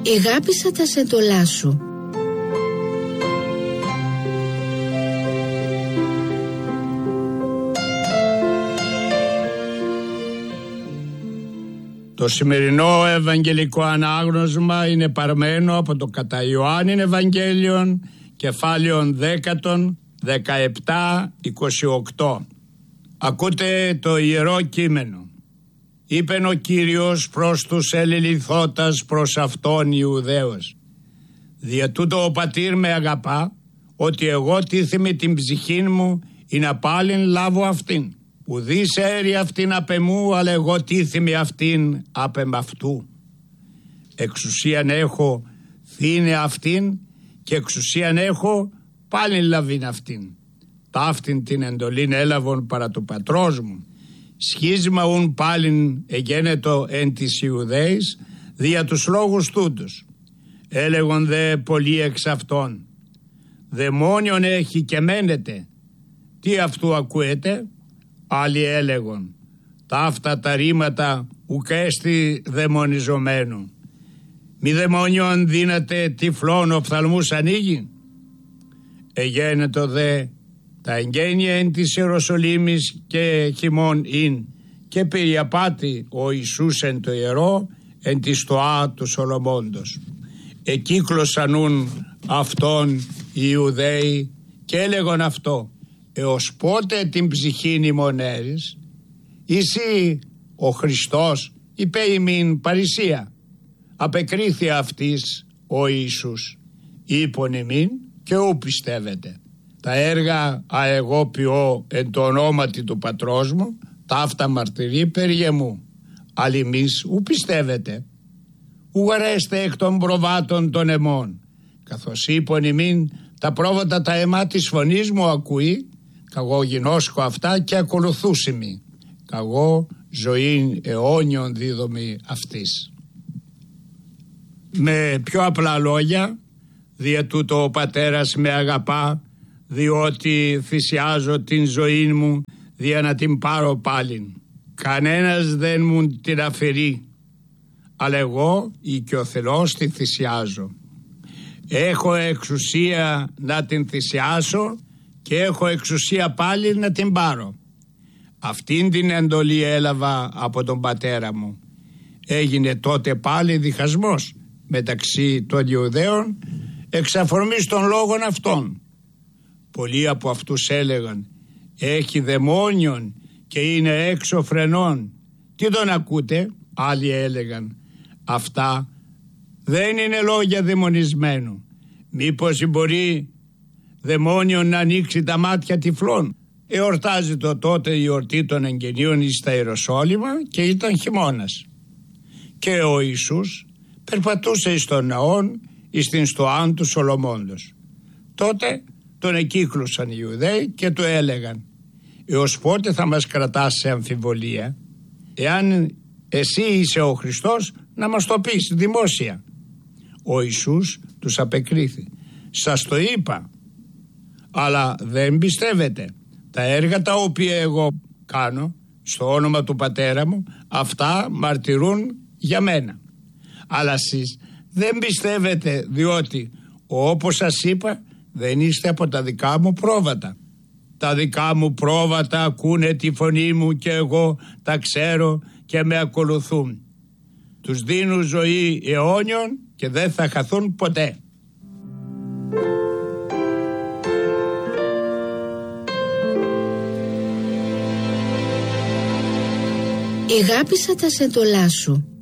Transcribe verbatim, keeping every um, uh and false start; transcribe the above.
Εγάπησα τα σεντολά σου. Το σημερινό Ευαγγελικό Ανάγνωσμα είναι παρμένο από το κατά Ιωάννην Ευαγγέλιον, κεφάλαιον δέκατον, δεκαεπτά, είκοσι οκτώ. Ακούτε το Ιερό Κείμενο. Είπεν ο Κύριος προς τους ελιληθώτας προς αυτόν Ιουδαίος. Δια τούτο ο πατήρ με αγαπά, ότι εγώ τίθιμη την ψυχήν μου ή να πάλιν λάβω αυτήν. Ουδείς έρει αυτήν απ' εμού, αλλά εγώ τίθιμη αυτήν απ' εμ' αυτού. Εξουσίαν έχω θύνε αυτήν και εξουσίαν έχω πάλιν λαβήν αυτήν. Ταύτην την εντολήν έλαβον παρά του πατρός μου. Σχίσμα ουν πάλιν εγένετο εν της Ιουδαίης δια τους λόγους τούτους. Έλεγον δε πολλοί εξ αυτών. Δαιμόνιον έχει και μένετε. Τι αυτού ακούετε? Άλλοι έλεγον. Ταύτα τα ρήματα ουκέστη δαιμονιζομένου. Μη δαιμόνιον δύναται τυφλών οφθαλμούς ανοίγει. Εγένετο δε τα εγγένεια εν της Ιεροσολύμης και χειμών ειν και περιαπάτη ο Ιησούς εν το ιερό εν τη στοά του Σολομώντος. Εκύκλωσαν ούν αυτόν οι Ιουδαίοι και έλεγον αυτό. Εως πότε την ψυχήν ημονέρης? Εσύ ο Χριστός είπε ημίν παρησία. Απεκρίθη αυτής ο Ιησούς. Είπον ημίν και ου πιστεύετε. Τα έργα α εγώ ποιώ εν το ονόματι του πατρός μου, ταύτα μαρτυρεί περί εμού. Αλλά εμείς ου πιστεύετε. Ου αρέστε εκ των προβάτων των εμών. Καθώς είπον ημίν τα πρόβατα τα εμά της φωνής μου ακούει, καγώ γινώσκω αυτά και ακολουθούσιμη. Καγώ ζωήν αιώνιον δίδομη αυτής. Με πιο απλά λόγια, δια τούτο ο πατέρας με αγαπά, διότι θυσιάζω την ζωή μου δια να την πάρω πάλιν. Κανένας δεν μου την αφαιρεί, αλλά εγώ ή και ο Θεός τη θυσιάζω. Έχω εξουσία να την θυσιάσω και έχω εξουσία πάλι να την πάρω. Αυτήν την εντολή έλαβα από τον πατέρα μου. Έγινε τότε πάλι διχασμός μεταξύ των Ιουδαίων εξ αφορμής των λόγων αυτών. Πολλοί από αυτούς έλεγαν έχει δαιμόνιον και είναι έξω φρενών. Τι τον ακούτε? Άλλοι έλεγαν αυτά δεν είναι λόγια δαιμονισμένου. Μήπως μπορεί δαιμόνιον να ανοίξει τα μάτια τυφλών? Εορτάζει το τότε η εορτή των εγγενείων στα Ιεροσόλυμα και ήταν χειμώνας. Και ο Ιησούς περπατούσε εις τον ναόν εις την στοάν του Σολομώντος. Τότε τον εκύκλωσαν οι Ιουδαίοι και του έλεγαν έως πότε θα μας κρατάς σε αμφιβολία? Εάν εσύ είσαι ο Χριστός να μας το πεις δημόσια. Ο Ιησούς τους απεκρίθη. Σας το είπα, αλλά δεν πιστεύετε. Τα έργα τα οποία εγώ κάνω στο όνομα του πατέρα μου, αυτά μαρτυρούν για μένα. Αλλά εσείς δεν πιστεύετε, διότι όπως σας είπα δεν είστε από τα δικά μου πρόβατα. Τα δικά μου πρόβατα ακούνε τη φωνή μου και εγώ τα ξέρω και με ακολουθούν. Τους δίνω ζωή αιώνιον και δεν θα χαθούν ποτέ. Εγάπησα τα σεντολά σου.